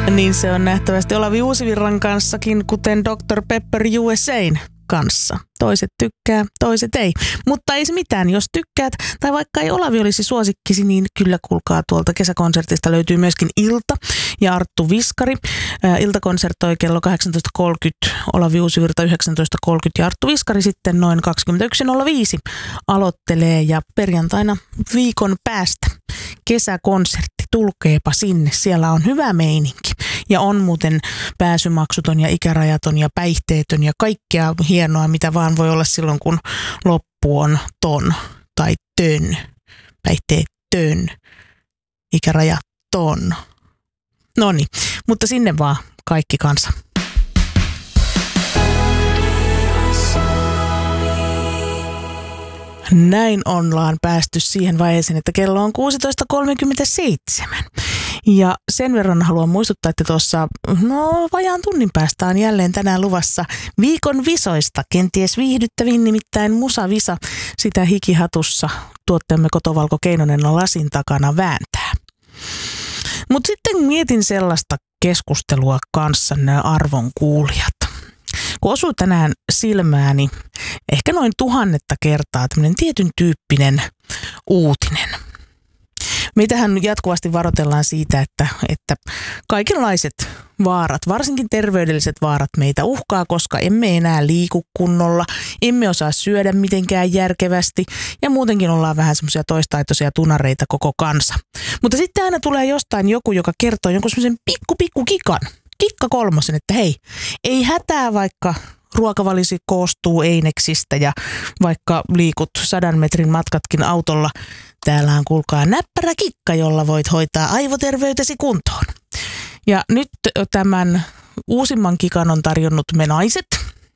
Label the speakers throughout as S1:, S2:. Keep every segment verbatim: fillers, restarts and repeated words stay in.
S1: Niin se on nähtävästi Olavi Uusivirran kanssakin, kuten doktor Pepper U S A:n kanssa. Toiset tykkää, toiset ei. Mutta ei se mitään, jos tykkäät, tai vaikka ei Olavi olisi suosikkisi, niin kyllä kuulkaa tuolta kesäkonsertista löytyy myöskin Ilta ja Arttu Viskari. Ää, Ilta konsertoi kello kahdeksantoista kolmekymmentä, Olavi Uusivirta yhdeksäntoista kolmekymmentä ja Arttu Viskari sitten noin kaksikymmentäyksi nolla viisi aloittelee ja perjantaina viikon päästä kesäkonsertti. Tulkeepa sinne, siellä on hyvä meininki ja on muuten pääsymaksuton ja ikärajaton ja päihteetön ja kaikkea hienoa, mitä vaan voi olla silloin, kun loppu on ton tai tön, päihteetön, ikärajaton. Noniin, mutta sinne vaan kaikki kansa. Näin ollaan päästy siihen vaiheeseen, että kello on kuusitoista kolmekymmentäseitsemän. Ja sen verran haluan muistuttaa, että tuossa no vajaan tunnin päästä on jälleen tänään luvassa viikon visoista. Kenties viihdyttävin, nimittäin Musavisa, sitä hikihatussa tuotteemme Kotovalko Keinonen on lasin takana vääntää. Mutta sitten mietin sellaista keskustelua kanssanne arvon kuulijat. Kun osui tänään silmääni ehkä noin tuhannetta kertaa tämmöinen tietyn tyyppinen uutinen. Meitähän jatkuvasti varoitellaan siitä, että, että kaikenlaiset vaarat, varsinkin terveydelliset vaarat meitä uhkaa, koska emme enää liiku kunnolla, emme osaa syödä mitenkään järkevästi ja muutenkin ollaan vähän semmoisia toistaitoisia tunareita koko kansa. Mutta sitten aina tulee jostain joku, joka kertoo jonkun semmoisen pikku pikku kikan. Kikka kolmosen, että hei, ei hätää vaikka ruokavalisi koostuu eineksistä ja vaikka liikut sadan metrin matkatkin autolla, täällä on kuulkaa näppärä kikka, jolla voit hoitaa aivoterveytesi kuntoon. Ja nyt tämän uusimman kikan on tarjonnut Me Naiset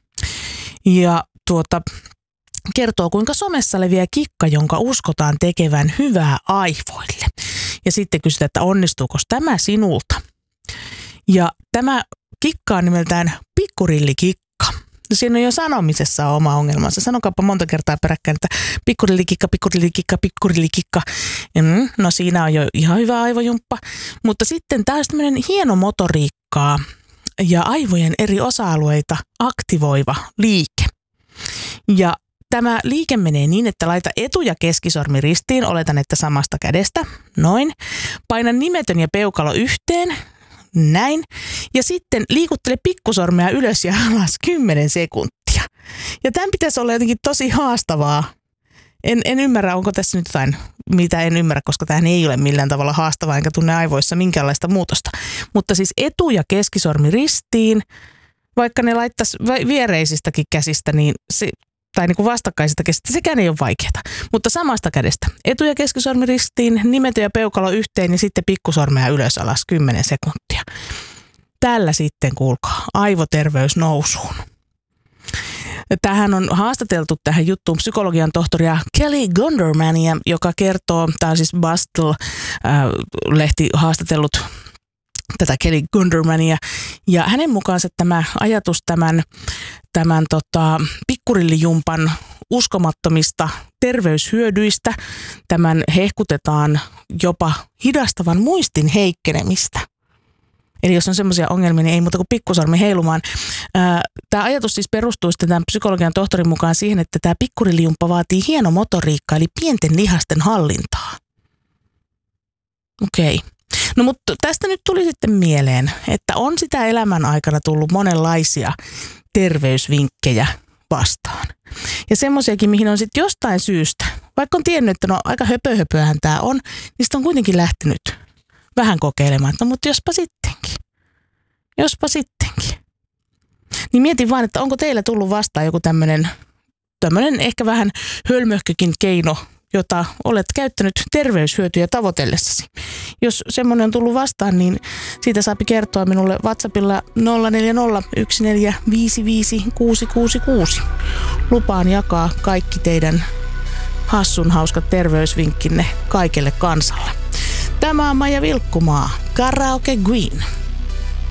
S1: ja tuota, kertoo kuinka somessa leviää kikka, jonka uskotaan tekevän hyvää aivoille. Ja sitten kysytään, että onnistuuko tämä sinulta? Ja tämä kikka on nimeltään pikkurillikikka. Siinä on jo sanomisessa oma ongelmansa. Sanokaapa monta kertaa peräkkäin, että pikkurillikikka, pikkurillikikka, pikkurillikikka. Mm, no siinä on jo ihan hyvä aivojumppa. Mutta sitten tämä on tämmöinen hieno motoriikkaa ja aivojen eri osa-alueita aktivoiva liike. Ja tämä liike menee niin, että laita etu- ja keskisormi ristiin, oletan, että samasta kädestä, noin. Paina nimetön ja peukalo yhteen. Näin. Ja sitten liikuttele pikkusormea ylös ja alas kymmenen sekuntia. Ja tämän pitäisi olla jotenkin tosi haastavaa. En, en ymmärrä, onko tässä nyt jotain, mitä en ymmärrä, koska tämähän ei ole millään tavalla haastavaa, enkä tunne aivoissa minkäänlaista muutosta. Mutta siis etu- ja keskisormi ristiin, vaikka ne laittaisi viereisistäkin käsistä, niin se, tai niin kuin vastakkaisista käsistä, sekään ei ole vaikeaa. Mutta samasta kädestä etu- ja keskisormi ristiin, nimetö ja peukalo yhteen ja sitten pikkusormea ylös alas kymmenen sekuntia. Tällä sitten kuulkaa aivoterveys nousuun. Tähän on haastateltu tähän juttuun psykologian tohtoria Kelly Gundermania, joka kertoo, tämä on siis Bustle-lehti haastatellut tätä Kelly Gundermania, ja hänen mukaansa tämä ajatus tämän, tämän tota, pikkurillijumpan uskomattomista terveyshyödyistä, tämän hehkutetaan jopa hidastavan muistin heikkenemistä. Eli jos on semmoisia ongelmia, niin ei muuta kuin pikkusormi heilumaan. Tämä ajatus siis perustuu sitten tämän psykologian tohtorin mukaan siihen, että tämä pikkurillijumppa vaatii hieno motoriikka, eli pienten lihasten hallintaa. Okei. Okay. No mutta tästä nyt tuli sitten mieleen, että on sitä elämän aikana tullut monenlaisia terveysvinkkejä vastaan. Ja semmoisiakin, mihin on sitten jostain syystä, vaikka on tiennyt, että no aika höpöhöpöhän tämä on, niin sitten on kuitenkin lähtenyt vähän kokeilemaan, että no mutta jospa sittenkin. Jospa sittenkin. Niin mietin vaan, että onko teillä tullut vastaan joku tämmöinen, tämmöinen ehkä vähän hölmöhkökin keino, jota olet käyttänyt terveyshyötyjä tavoitellessasi. Jos semmoinen on tullut vastaan, niin siitä saapi kertoa minulle WhatsAppilla nolla neljä nolla yksi neljä viisi viisi kuusi kuusi kuusi. Lupaan jakaa kaikki teidän hassun hauskat terveysvinkkinne kaikelle kansalle. Tämä on Maija Vilkkumaa, Karaoke Queen.